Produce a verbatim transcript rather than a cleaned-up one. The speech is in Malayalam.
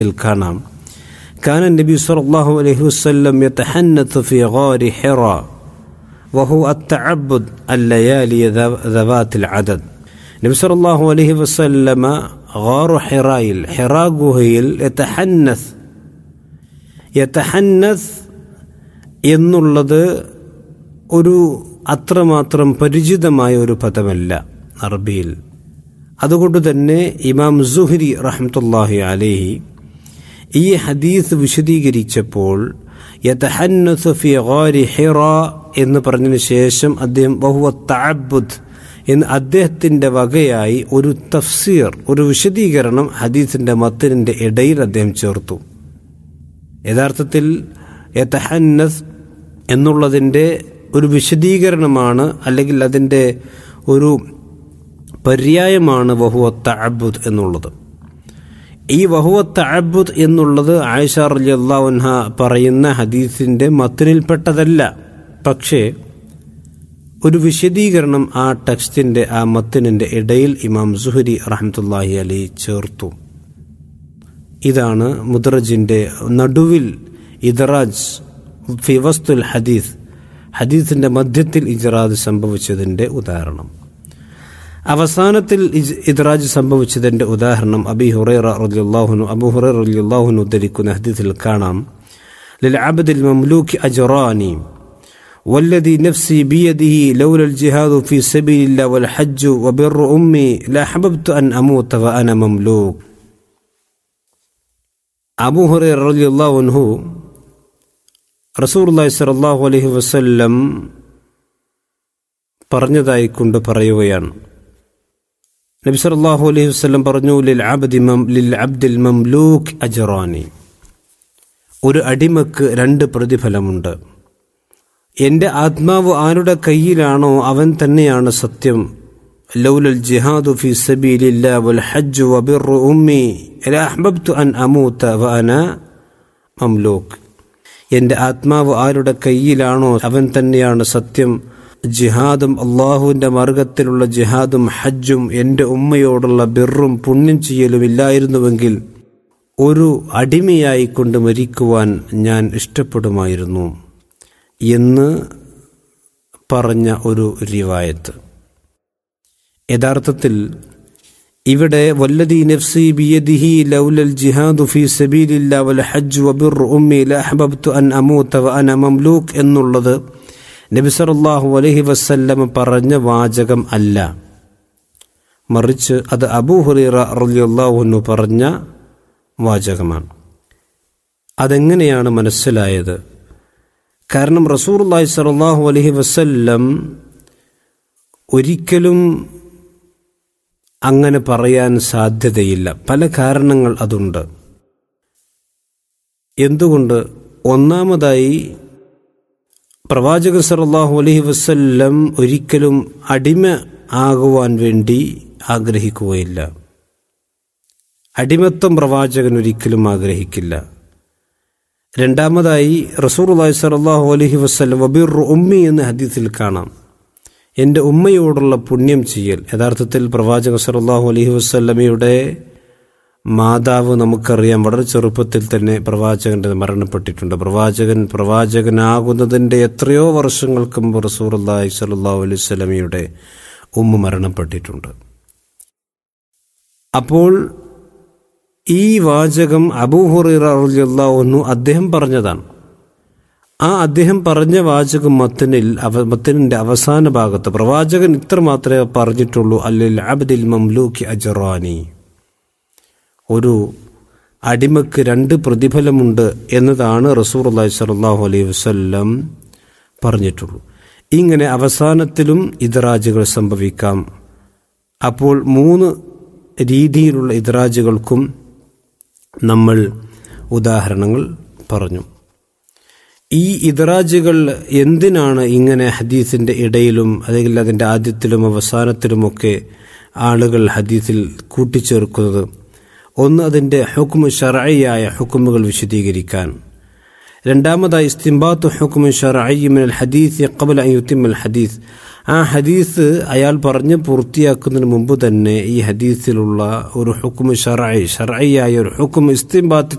കാണാം كان النبي صلى الله عليه وسلم يتحنث في غار حراء وهو التعبد الليالي ذوات العدد. നബി സല്ലല്ലാഹു അലൈഹി വസല്ലമ ഗാറു ഹിറായിൽ ഹിറാ ഗുഹയിൽ യതഹന്നസ് യതഹന്നസ് എന്നുള്ളത് ഒരു അത്രമാത്രം പരിചിതമായ ഒരു പദമല്ല അറബിയിൽ. അതുകൊണ്ട് തന്നെ ഇമാം സുഹ്രി റഹ്മത്തുള്ളാഹി അലൈഹി ഈ ഹദീസ് വിശദീകരിച്ചപ്പോൾ യതഹന്നസു ഫി ഗാരി ഹിറാ എന്ന് പറഞ്ഞതിന് ശേഷം അദ്ദേഹം വഹുവ തഅബ്ബുദ് എന്ന് അദ്ദേഹത്തിന്റെ വകയായി ഒരു തഫ്സീർ, ഒരു വിശദീകരണം ഹദീസിന്റെ മത്തിനിന്റെ ഇടയിൽ അദ്ദേഹം ചേർത്തു. യഥാർത്ഥത്തിൽ യതഹന്നസ് എന്നുള്ളതിന്റെ ഒരു വിശദീകരണമാണ്, അല്ലെങ്കിൽ അതിന്റെ ഒരു പര്യായമാണ് വഹുവ തഅബ്ബുദ് എന്നുള്ളത്. ഈ വഹുവ തഅബ്ബുദ് എന്നുള്ളത് ആയിഷ റളിയല്ലാഹു അൻഹ പറയുന്ന ഹദീസിന്റെ മത്തിനിൽപ്പെട്ടതല്ല. പക്ഷേ ഒരു വിശദീകരണം ആ ടെക്സ്റ്റിന്റെ ആ മത്തിനിന്റെ ഇടയിൽ ഇമാം സുഹരി റഹ്മത്തുള്ളാഹി അലൈഹി ചേർത്തു. ഇതാണ് മുദ്റജിന്റെ നടുവിൽ ഇദ്റാജ് ഫി വസ്തുൽ ഹദീസ്, ഹദീസിന്റെ മധ്യത്തിൽ ഇജ്റാദ് സംഭവിച്ചതിന്റെ ഉദാഹരണം. അവസാനത്തിൽ ഇദ്റാജ് സംഭവിച്ചതിന്റെ ഉദാഹരണം അബീ ഹുറൈറ റളിയല്ലാഹു അൻഹു അബൂ ഹുറൈറ റളിയല്ലാഹു അൻഹു ഉദ്ധരിക്കുന്ന ഹദീസിൽ കാണാം, ലിൽ അബ്ദിൽ മംലൂകി അജ്റാനി والذي نفسي بيده لولا الجهاد في سبيل الله والحج وبر أمي لأحببت أن أموت وأنا مملوك. അബൂ ഹുറൈറ റളിയല്ലാഹു അൻഹു റസൂലുള്ളാഹി സ്വല്ലല്ലാഹു അലൈഹി വസല്ലം പറഞ്ഞതായി കൊണ്ട് പറയുകയാണ്. നബി സല്ലല്ലാഹു അലൈഹി വസല്ലം പറഞ്ഞു, ലിൽ അബ്ദി ലിൽ അബ്ദിൽ മംലൂക് അജ്റാനി, ഒരു അടിമക്ക് രണ്ട് പ്രതിഫലമുണ്ട്. എന്റെ ആത്മാവ് ആരുടെ കയ്യിലാണോ അവൻ തന്നെയാണ് സത്യം. ലൗലൽ ജിഹാദു ഫീ സബീലില്ലാഹി വൽ ഹജ്ജ് വബിറു ഉമ്മി ലഅഹ്ബബ്തു അൻ അമൂത വഅന മംലൂക്. എന്റെ ആത്മാവ് ആരുടെ കയ്യിലാണോ അവൻ തന്നെയാണ് സത്യം. ജിഹാദും അള്ളാഹുവിന്റെ മാർഗത്തിലുള്ള ജിഹാദും ഹജ്ജും എന്റെ ഉമ്മയോടുള്ള ബിറും പുണ്യം ചെയ്യലും ഇല്ലായിരുന്നുവെങ്കിൽ ഒരു അടിമയായി കൊണ്ട് മരിക്കുവാൻ ഞാൻ ഇഷ്ടപ്പെടുമായിരുന്നു എന്ന് പറഞ്ഞ ഒരു റിവായത്ത്. യഥാർത്ഥത്തിൽ ഇവിടെ വല്ലദീ നഫ്സി ബിയദിഹി ലൗലൽ ജിഹാദു ഫീ സബീലില്ലാഹി വൽ ഹജ്ജ് വബിറു ഉമ്മി ലഅഹ്ബബ്തു അൻ അമൂത വഅന മംലൂക് എന്നുള്ളത് നബി സല്ലല്ലാഹു അലൈഹി വസല്ലം പറഞ്ഞ വാചകം അല്ല, മറിച്ച് അത് അബൂ ഹുറൈറ റളിയല്ലാഹു അൻഹു പറഞ്ഞ വാചകമാണ്. അതെങ്ങനെയാണ് മനസ്സിലായത്? കാരണം റസൂലുള്ളാഹി സ്വല്ലല്ലാഹു അലൈഹി വസല്ലം ഒരിക്കലും അങ്ങനെ പറയാൻ സാധ്യതയില്ല. പല കാരണങ്ങൾ അതുണ്ട്. എന്തുകൊണ്ട്? ഒന്നാമതായി പ്രവാചകൻ സല്ലല്ലാഹു അലൈഹി വസല്ലം ഒരിക്കലും അടിമ ആകുവാൻ വേണ്ടി ആഗ്രഹിക്കുകയില്ല. അടിമത്വം പ്രവാചകൻ ഒരിക്കലും ആഗ്രഹിക്കില്ല. രണ്ടാമതായി റസൂലുള്ളാഹി സ്വല്ലല്ലാഹു അലൈഹി വസല്ലം വബിറു ഉമ്മി എന്ന ഹദീസിൽ കാണാം, എൻ്റെ ഉമ്മയോടുള്ള പുണ്യം ചെയ്യൽ. യഥാർത്ഥത്തിൽ പ്രവാചകൻ സല്ലല്ലാഹു അലൈഹി വസല്ലമയുടെ മാതാവ് നമുക്കറിയാം, വളരെ ചെറുപ്പത്തിൽ തന്നെ പ്രവാചകന്റെ മരണപ്പെട്ടിട്ടുണ്ട്. പ്രവാചകൻ പ്രവാചകനാകുന്നതിൻ്റെ എത്രയോ വർഷങ്ങൾക്ക് മുമ്പ് റസൂലുള്ളാഹി സ്വല്ലല്ലാഹു അലൈഹി വസല്ലമയുടെ ഉമ്മ മരണപ്പെട്ടിട്ടുണ്ട്. അപ്പോൾ ഈ വാചകം അബൂ ഹുറൈറ റളിയല്ലാഹു അൻഹു അദ്ദേഹം പറഞ്ഞതാണ്. ആ അദ്ദേഹം പറഞ്ഞ വാചകം മത്തനിൽ മത്തനിന്റെ അവസാന ഭാഗത്ത് പ്രവാചകൻ ഇത്ര മാത്രമേ പറഞ്ഞിട്ടുള്ളൂ, അല്ലിൽ അബ്ദിൽ മംലൂകി അജ്റാനി, ഒരു അടിമക്ക് രണ്ട് പ്രതിഫലമുണ്ട് എന്നതാണ് റസൂലുള്ളാഹി സ്വല്ലല്ലാഹു അലൈഹി വസല്ലം പറഞ്ഞിട്ടുള്ളൂ. ഇങ്ങനെ അവസാനത്തിലും ഇദ്റാജുകൾ സംഭവിക്കാം. അപ്പോൾ മൂന്ന് രീതിയിലുള്ള ഇദ്റാജുകൾക്കും നമ്മൾ ഉദാഹരണങ്ങൾ പറഞ്ഞു. ഈ ഇദ്റാജുകൾ എന്തിനാണ് ഇങ്ങനെ ഹദീസിന്റെ ഇടയിലും അല്ലെങ്കിൽ അതിൻ്റെ ആദ്യത്തിലും അവസാനത്തിലുമൊക്കെ ആളുകൾ ഹദീസിൽ കൂട്ടിച്ചേർക്കുന്നത്? ഒന്ന്, അതിൻ്റെ ഹുക്മ് ശർഈയായ ഹുക്മുകൾ വിശദീകരിക്കാൻ. രണ്ടാമതായി ഇസ്തിംബാത്തു ഹുക്മി ശർഈ മിനൽ ഹദീസ് ഖബ്ല അൻ യുതിമ്മൽ ഹദീസ്. ആ ഹദീസ് അയാൾ പറഞ്ഞ് പൂർത്തിയാക്കുന്നതിന് മുമ്പ് തന്നെ ഈ ഹദീസിലുള്ള ഒരു ഹുക്മ് ശർഈ ശർഈയായ ഒരു ഹുക്മ് ഇസ്തിംബാത്ത്